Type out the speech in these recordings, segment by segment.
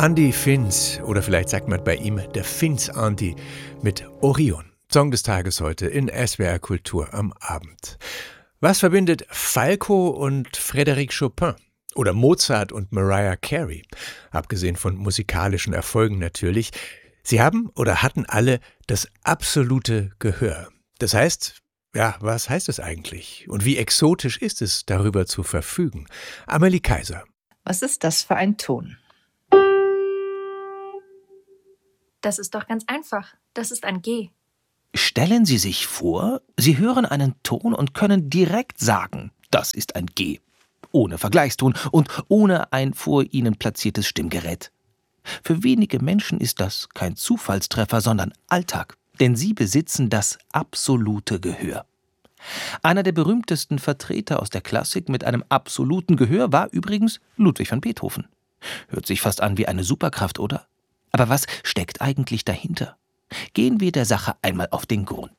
Andy Finz, oder vielleicht sagt man bei ihm der Finz Andy mit Orion. Song des Tages heute in SWR Kultur am Abend. Was verbindet Falco und Frédéric Chopin? Oder Mozart und Mariah Carey? Abgesehen von musikalischen Erfolgen natürlich. Sie haben oder hatten alle das absolute Gehör. Das heißt, ja, was heißt es eigentlich? Und wie exotisch ist es, darüber zu verfügen? Amelie Kaiser. Was ist das für ein Ton? Das ist doch ganz einfach. Das ist ein G. Stellen Sie sich vor, Sie hören einen Ton und können direkt sagen, das ist ein G. Ohne Vergleichston und ohne ein vor Ihnen platziertes Stimmgerät. Für wenige Menschen ist das kein Zufallstreffer, sondern Alltag, denn sie besitzen das absolute Gehör. Einer der berühmtesten Vertreter aus der Klassik mit einem absoluten Gehör war übrigens Ludwig van Beethoven. Hört sich fast an wie eine Superkraft, oder? Aber was steckt eigentlich dahinter? Gehen wir der Sache einmal auf den Grund.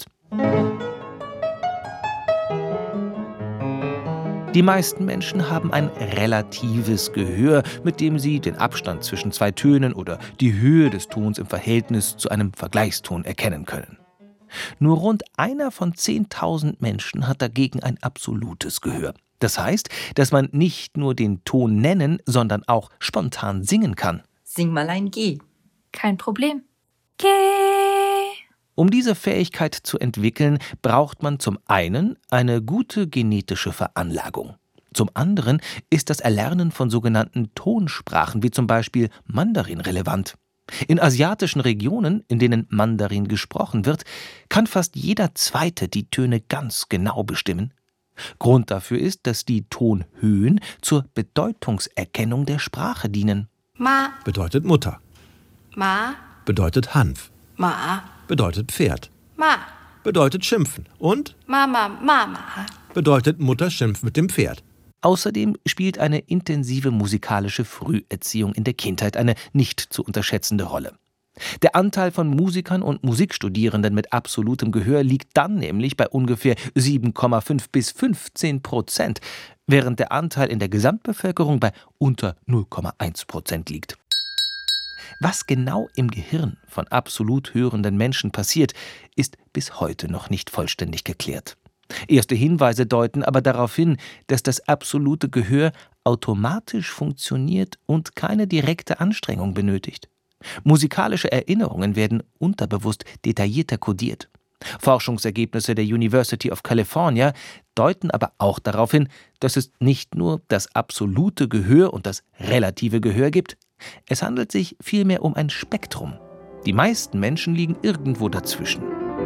Die meisten Menschen haben ein relatives Gehör, mit dem sie den Abstand zwischen zwei Tönen oder die Höhe des Tons im Verhältnis zu einem Vergleichston erkennen können. Nur rund einer von 10.000 Menschen hat dagegen ein absolutes Gehör. Das heißt, dass man nicht nur den Ton nennen, sondern auch spontan singen kann. Sing mal ein G. Kein Problem. G. Um diese Fähigkeit zu entwickeln, braucht man zum einen eine gute genetische Veranlagung. Zum anderen ist das Erlernen von sogenannten Tonsprachen, wie zum Beispiel Mandarin, relevant. In asiatischen Regionen, in denen Mandarin gesprochen wird, kann fast jeder Zweite die Töne ganz genau bestimmen. Grund dafür ist, dass die Tonhöhen zur Bedeutungserkennung der Sprache dienen. Ma bedeutet Mutter. Ma Bedeutet Hanf. Ma Bedeutet Pferd. Ma Bedeutet schimpfen. Und Mama bedeutet Mutter schimpft mit dem Pferd. Außerdem spielt eine intensive musikalische Früherziehung in der Kindheit eine nicht zu unterschätzende Rolle. Der Anteil von Musikern und Musikstudierenden mit absolutem Gehör liegt dann nämlich bei ungefähr 7,5 bis 15%, während der Anteil in der Gesamtbevölkerung bei unter 0,1% liegt. Was genau im Gehirn von absolut hörenden Menschen passiert, ist bis heute noch nicht vollständig geklärt. Erste Hinweise deuten aber darauf hin, dass das absolute Gehör automatisch funktioniert und keine direkte Anstrengung benötigt. Musikalische Erinnerungen werden unterbewusst detaillierter kodiert. Forschungsergebnisse der University of California deuten aber auch darauf hin, dass es nicht nur das absolute Gehör und das relative Gehör gibt. Es handelt sich vielmehr um ein Spektrum. Die meisten Menschen liegen irgendwo dazwischen.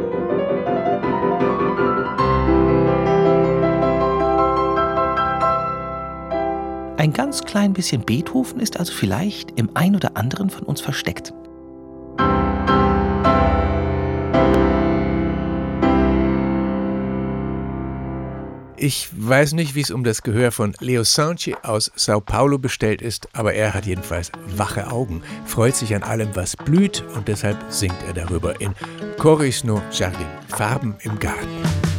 Ein ganz klein bisschen Beethoven ist also vielleicht im ein oder anderen von uns versteckt. Ich weiß nicht, wie es um das Gehör von Leo Sanchi aus Sao Paulo bestellt ist, aber er hat jedenfalls wache Augen, freut sich an allem, was blüht, und deshalb singt er darüber in Cores no Jardim, Farben im Garten.